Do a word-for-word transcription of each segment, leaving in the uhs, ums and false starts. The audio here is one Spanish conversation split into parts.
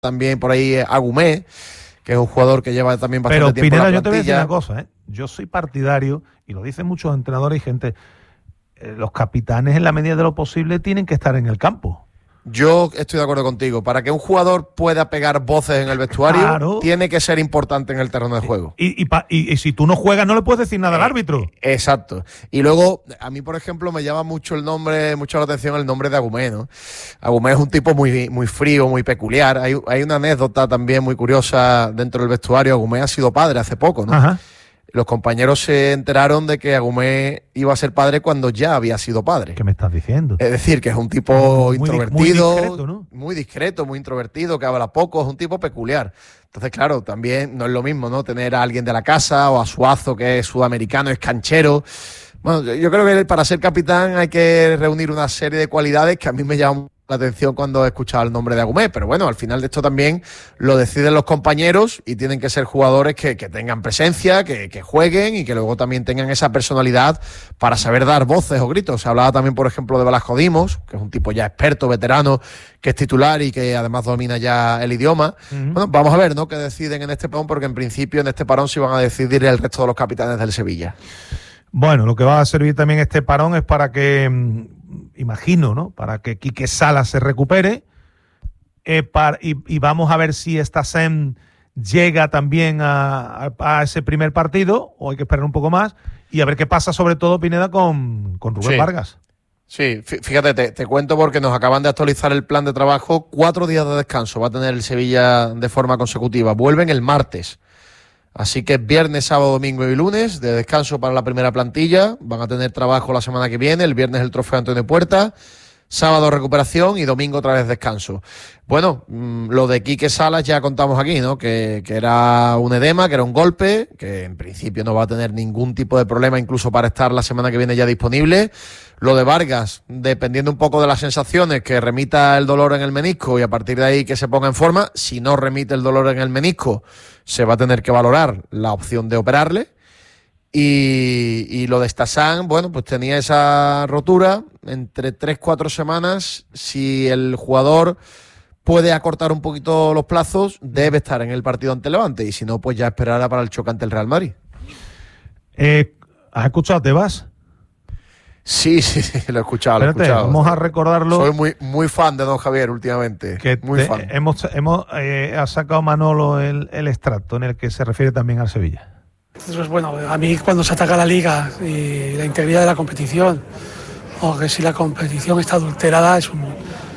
también por ahí Agumé, que es un jugador que lleva también bastante Pero, tiempo Pineda, en la yo te voy a decir plantilla. una cosa, ¿eh? Yo soy partidario, y lo dicen muchos entrenadores y gente, eh, los capitanes en la medida de lo posible tienen que estar en el campo. Yo estoy de acuerdo contigo. Para que un jugador pueda pegar voces en el vestuario, Claro. tiene que ser importante en el terreno de juego. Y, y, pa, y, y si tú no juegas, no le puedes decir nada al árbitro. Eh, exacto. Y luego, a mí, por ejemplo, me llama mucho el nombre, mucho la atención el nombre de Agumé, ¿no? Agumé es un tipo muy, muy frío, muy peculiar. Hay, hay una anécdota también muy curiosa dentro del vestuario. Agumé ha sido padre hace poco, ¿no? Ajá. Los compañeros se enteraron de que Agumé iba a ser padre cuando ya había sido padre. ¿Qué me estás diciendo? Es decir, que es un tipo muy, introvertido, muy discreto, ¿no? muy discreto, muy introvertido, que habla poco, es un tipo peculiar. Entonces, claro, también no es lo mismo, ¿no? Tener a alguien de la casa o a Suazo, que es sudamericano, es canchero. Bueno, yo creo que para ser capitán hay que reunir una serie de cualidades que a mí me llaman la atención cuando he escuchado el nombre de Agumé, pero bueno, al final de esto también lo deciden los compañeros y tienen que ser jugadores que, que tengan presencia, que, que jueguen y que luego también tengan esa personalidad para saber dar voces o gritos. Se hablaba también, por ejemplo, de Velasco Dimos, que es un tipo ya experto, veterano, que es titular y que además domina ya el idioma. Uh-huh. Bueno, vamos a ver, ¿no?, qué deciden en este parón, porque en principio en este parón se van a decidir el resto de los capitanes del Sevilla. Bueno, lo que va a servir también este parón es para que, imagino, ¿no?, para que Quique Salas se recupere eh, para, y, y vamos a ver si esta S E M llega también a, a, a ese primer partido, o hay que esperar un poco más, y a ver qué pasa, sobre todo, Pineda, con, con Rubén sí. Vargas. Sí, fíjate, te, te cuento porque nos acaban de actualizar el plan de trabajo. Cuatro días de descanso va a tener el Sevilla de forma consecutiva. Vuelven el martes. Así que viernes, sábado, domingo y lunes de descanso para la primera plantilla. Van a tener trabajo la semana que viene. El viernes el trofeo Antonio Puerta. Sábado recuperación y domingo otra vez descanso. Bueno, mmm, lo de Quique Salas ya contamos aquí, ¿no? Que, que era un edema, que era un golpe, que en principio no va a tener ningún tipo de problema incluso para estar la semana que viene ya disponible. Lo de Vargas, dependiendo un poco de las sensaciones, que remita el dolor en el menisco y a partir de ahí que se ponga en forma. Si no remite el dolor en el menisco, se va a tener que valorar la opción de operarle. Y, y lo de Stassan, bueno, pues tenía esa rotura entre tres, cuatro semanas. Si el jugador puede acortar un poquito los plazos, debe estar en el partido ante Levante. Y si no, pues ya esperará para el choque ante el Real Madrid. Eh, ¿Has escuchado Tebas? Sí, sí, sí, lo he escuchado, lo he Espérate, escuchado. Vamos a recordarlo. Soy muy, muy fan de don Javier últimamente. Que muy te, fan. Hemos, hemos eh, ha sacado Manolo el, el extracto en el que se refiere también al Sevilla. Pues bueno, a mí cuando se ataca la liga y la integridad de la competición, o que si la competición está adulterada, es un,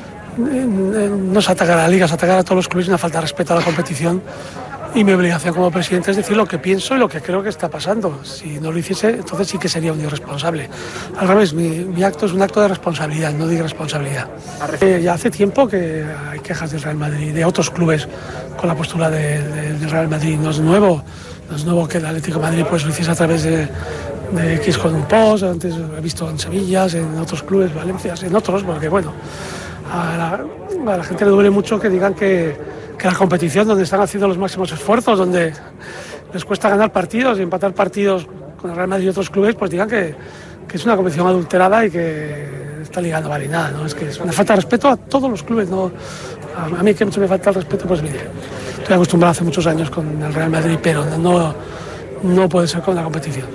no se ataca a la liga, se ataca a todos los clubes, una falta de respeto a la competición. Y mi obligación como presidente es decir lo que pienso y lo que creo que está pasando. Si no lo hiciese, entonces sí que sería un irresponsable. Al revés, mi, mi acto es un acto de responsabilidad, no de irresponsabilidad. Eh, ya hace tiempo que hay quejas del Real Madrid, de otros clubes con la postura de, de, del Real Madrid. No es nuevo, no es nuevo que el Atlético de Madrid pues, lo hiciese a través de, de X con un post. Antes lo he visto en Sevilla, en otros clubes, Valencia, en otros, porque bueno, a la, a la gente le duele mucho que digan que que la competición donde están haciendo los máximos esfuerzos, donde les cuesta ganar partidos y empatar partidos con el Real Madrid y otros clubes, pues digan que, que es una competición adulterada y que esta liga no vale nada, ¿no? Es que es una falta de respeto a todos los clubes, ¿no? A mí que mucho me falta el respeto, pues mire, estoy acostumbrado hace muchos años con el Real Madrid, pero no, no puede ser con la competición.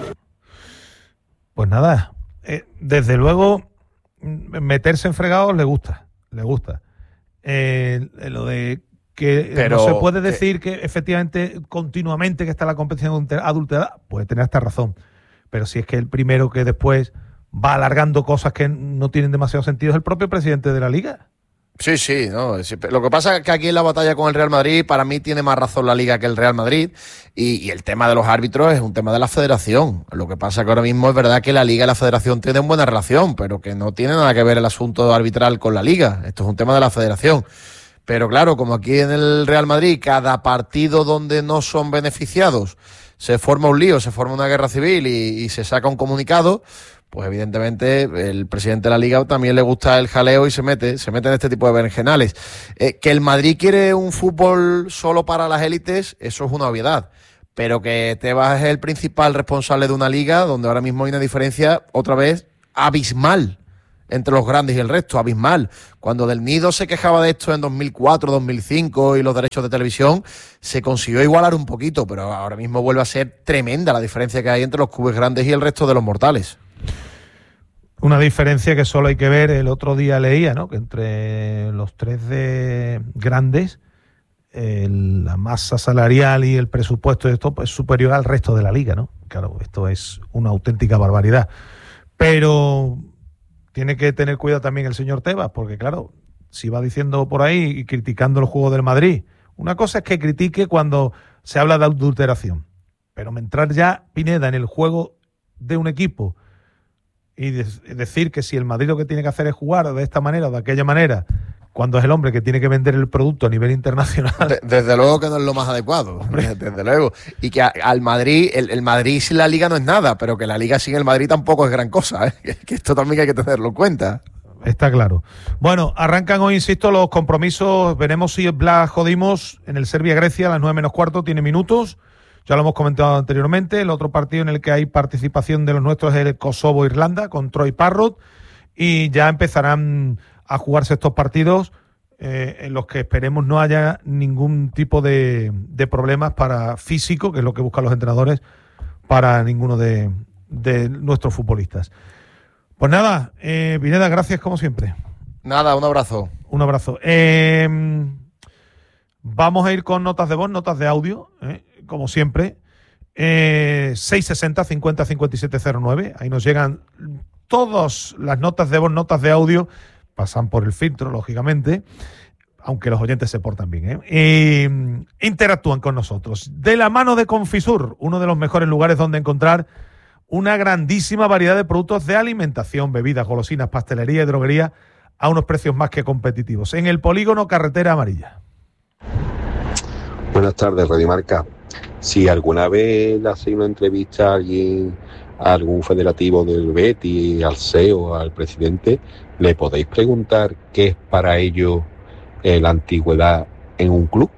Pues nada, eh, desde luego meterse en fregados le gusta, le gusta. Eh, lo de que Pero, no se puede decir que, que efectivamente continuamente que está la competición adulterada, puede tener hasta razón, pero si es que el primero que después va alargando cosas que no tienen demasiado sentido es el propio presidente de la Liga. Sí, sí, no. Sí, lo que pasa es que aquí en la batalla con el Real Madrid, para mí tiene más razón la Liga que el Real Madrid, y, y el tema de los árbitros es un tema de la Federación. Lo que pasa es que ahora mismo es verdad que la Liga y la Federación tienen buena relación, pero que no tiene nada que ver el asunto arbitral con la Liga. Esto es un tema de la Federación. Pero claro, como aquí en el Real Madrid, cada partido donde no son beneficiados se forma un lío, se forma una guerra civil y, y se saca un comunicado, pues evidentemente el presidente de la Liga también le gusta el jaleo y se mete, se mete en este tipo de berenjenales. Eh, que el Madrid quiere un fútbol solo para las élites, eso es una obviedad. Pero que Tebas es el principal responsable de una liga donde ahora mismo hay una diferencia, otra vez, abismal entre los grandes y el resto, abismal. Cuando Del Nido se quejaba de esto en dos mil cuatro, dos mil cinco y los derechos de televisión, se consiguió igualar un poquito, pero ahora mismo vuelve a ser tremenda la diferencia que hay entre los clubes grandes y el resto de los mortales. Una diferencia que solo hay que ver, el otro día leía, ¿no?, que entre los tres de grandes, el, la masa salarial y el presupuesto de esto pues, es superior al resto de la liga, ¿no? Claro, esto es una auténtica barbaridad. Pero tiene que tener cuidado también el señor Tebas, porque claro, si va diciendo por ahí y criticando el juego del Madrid, una cosa es que critique cuando se habla de adulteración, pero entrar ya, Pineda, en el juego de un equipo y de- decir que si el Madrid lo que tiene que hacer es jugar de esta manera o de aquella manera, cuando es el hombre que tiene que vender el producto a nivel internacional. De- desde luego que no es lo más adecuado, hombre, desde luego. Y que a- al Madrid, el, el Madrid sin la Liga no es nada, pero que la Liga sin el Madrid tampoco es gran cosa, ¿eh? Que, que esto también hay que tenerlo en cuenta. Está claro. Bueno, arrancan hoy, insisto, los compromisos. Veremos si Blas jodimos en el Serbia-Grecia a las nueve menos cuarto, tiene minutos. Ya lo hemos comentado anteriormente. El otro partido en el que hay participación de los nuestros es el Kosovo-Irlanda con Troy Parrott. Y ya empezarán a jugarse estos partidos eh, en los que esperemos no haya ningún tipo de, de problemas para físico, que es lo que buscan los entrenadores, para ninguno de, de nuestros futbolistas. Pues nada, eh, Pineda, gracias como siempre. Nada, un abrazo. Un abrazo. Eh, vamos a ir con notas de voz, notas de audio, eh, como siempre. Eh, seis sesenta, cincuenta, cincuenta y siete cero nueve. Ahí nos llegan todas las notas de voz, notas de audio. Pasan por el filtro, lógicamente, aunque los oyentes se portan bien, ¿eh? Y interactúan con nosotros. De la mano de Confisur, uno de los mejores lugares donde encontrar una grandísima variedad de productos de alimentación, bebidas, golosinas, pastelería y droguería a unos precios más que competitivos. En el polígono Carretera Amarilla. Buenas tardes, Radio Marca. Si alguna vez le hacéis una entrevista a alguien, a algún federativo del Betis, al C E O, al presidente, le podéis preguntar qué es para ellos eh, la antigüedad en un club.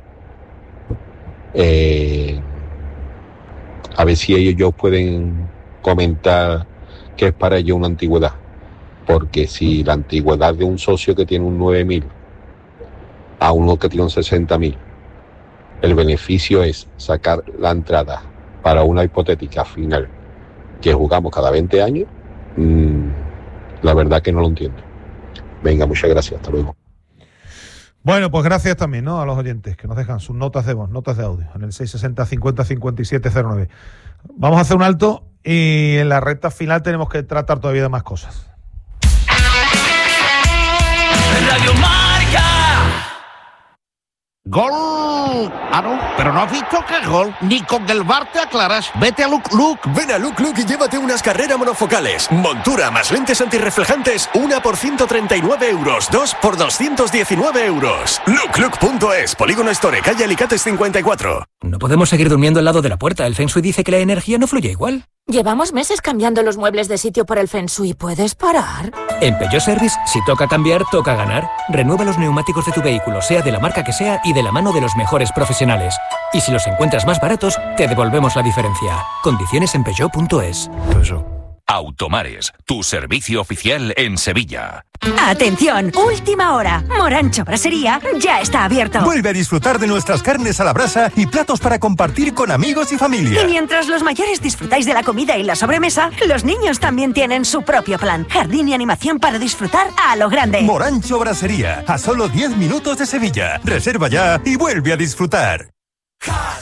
Eh, a ver si ellos pueden comentar qué es para ellos una antigüedad. Porque si la antigüedad de un socio que tiene un nueve mil a uno que tiene un sesenta mil, el beneficio es sacar la entrada para una hipotética final que jugamos cada veinte años, mmm, la verdad que no lo entiendo. Venga, muchas gracias, hasta luego. Bueno, pues gracias también, ¿no?, a los oyentes que nos dejan sus notas de voz, notas de audio, en el seis sesenta, cincuenta, cincuenta y siete cero nueve. Vamos a hacer un alto y en la recta final tenemos que tratar todavía de más cosas. Radio Marca. ¡Gol! Ah, no, pero no has visto que es gol. Ni con el V A R te aclaras. Vete a Look Look. Ven a Look Look y llévate unas carreras monofocales. Montura más lentes antirreflejantes, una por ciento treinta y nueve euros, dos por doscientos diecinueve euros. look look punto es, Polígono Store, calle Alicates cincuenta y cuatro. No podemos seguir durmiendo al lado de la puerta. El Feng Shui dice que la energía no fluye igual. Llevamos meses cambiando los muebles de sitio por el Feng Shui. ¿Puedes parar? En Peugeot Service, si toca cambiar, toca ganar. Renueva los neumáticos de tu vehículo, sea de la marca que sea y de la mano de los mejores profesionales. Y si los encuentras más baratos, te devolvemos la diferencia. Condiciones en peugeot punto es. Automares, tu servicio oficial en Sevilla. Atención, última hora. Morancho Brasería ya está abierto. Vuelve a disfrutar de nuestras carnes a la brasa y platos para compartir con amigos y familia. Y mientras los mayores disfrutáis de la comida y la sobremesa, los niños también tienen su propio plan. Jardín y animación para disfrutar a lo grande. Morancho Brasería, a solo diez minutos de Sevilla. Reserva ya y vuelve a disfrutar.